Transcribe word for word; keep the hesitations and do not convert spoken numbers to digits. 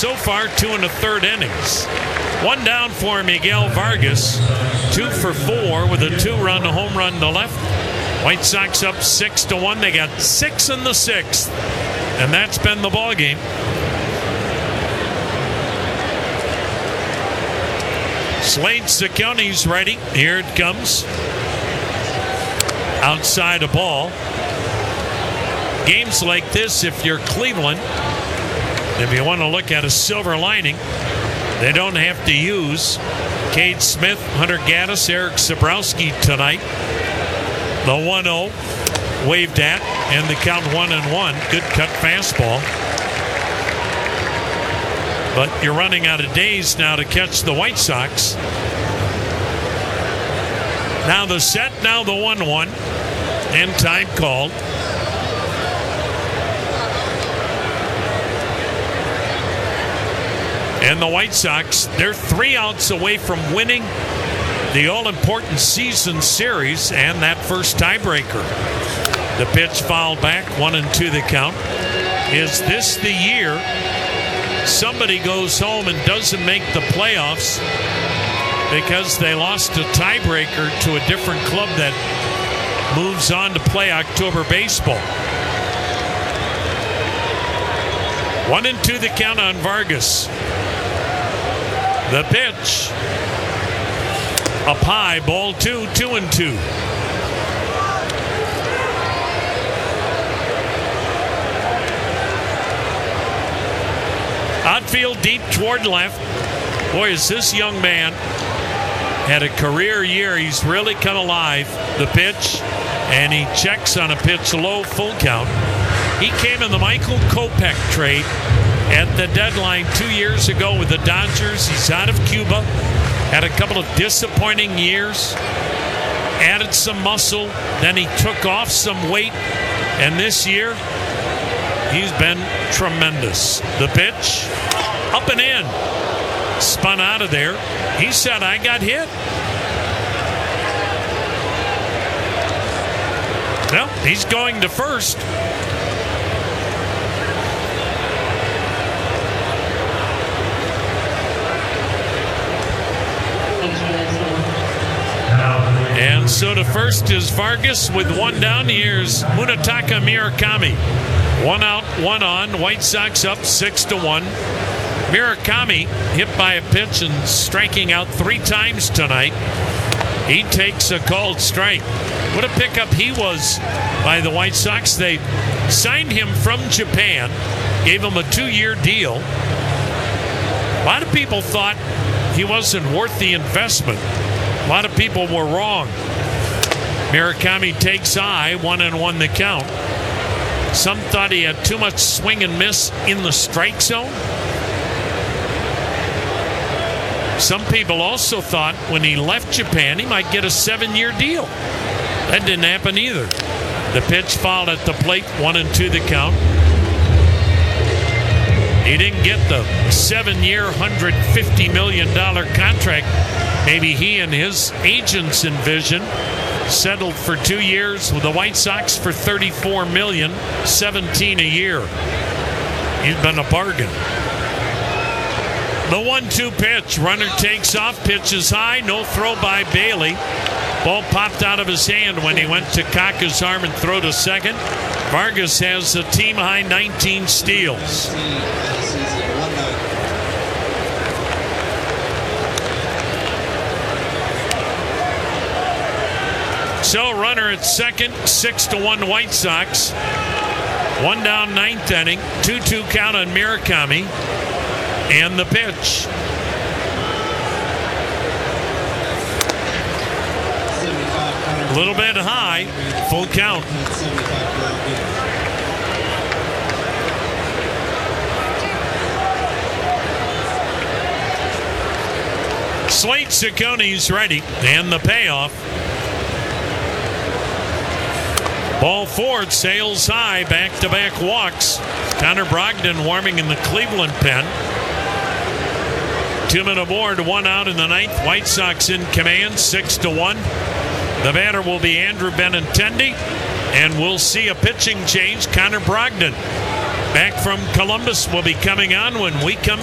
so far two and a third innings. One down for Miguel Vargas, two for four with a two-run home run to left. White Sox up six to one. They got six in the sixth, and that's been the ball game. Slade Cecconi's ready. Here it comes. Outside a ball. Games like this, if you're Cleveland, if you want to look at a silver lining, they don't have to use Cade Smith, Hunter Gaddis, Eric Sabrowski tonight. The one oh waved at, and the count one and one. Good cut fastball. But you're running out of days now to catch the White Sox. Now the set, now the one one, and time called. And the White Sox, they're three outs away from winning the all-important season series and that first tiebreaker. The pitch fouled back, one and two the count. Is this the year somebody goes home and doesn't make the playoffs because they lost a tiebreaker to a different club that moves on to play October baseball? One and two the count on Vargas. The pitch up high, ball two, two and two. Outfield deep toward left. Boy, is this young man had a career year. He's really come alive. The pitch, and he checks on a pitch low, full count. He came in the Michael Kopech trade at the deadline two years ago with the Dodgers. He's out of Cuba. Had a couple of disappointing years. Added some muscle. Then he took off some weight. And this year, he's been tremendous. The pitch, up and in. Spun out of there. He said, I got hit. Well, he's going to first. And so to first is Vargas with one down. Here's Munetaka Murakami. One out, one on. White Sox up six to one. Murakami hit by a pitch and striking out three times tonight. He takes a called strike. What a pickup he was by the White Sox. They signed him from Japan, gave him a two-year deal. A lot of people thought he wasn't worth the investment. A lot of people were wrong. Murakami takes high, one and one the count. Some thought he had too much swing and miss in the strike zone. Some people also thought when he left Japan he might get a seven-year deal. That didn't happen either. The pitch fouled at the plate, one and two the count. He didn't get the seven-year, one hundred fifty million dollars contract maybe he and his agents envisioned. Settled for two years with the White Sox for thirty-four million dollars, seventeen a year. He's been a bargain. The one two pitch. Runner takes off, pitches high, no throw by Bailey. Ball popped out of his hand when he went to cock his arm and throw to second. Vargas has a team high nineteen steals. So runner at second, six to one White Sox. One down, ninth inning, two two count on Murakami. And the pitch. A little bit high, full count. Slade Cecconi's ready, and the payoff. Ball forward, sails high, back-to-back walks. Connor Brogdon warming in the Cleveland pen. Two men aboard, one out in the ninth. White Sox in command, six to one. The batter will be Andrew Benintendi, and we'll see a pitching change. Connor Brogdon, back from Columbus, will be coming on when we come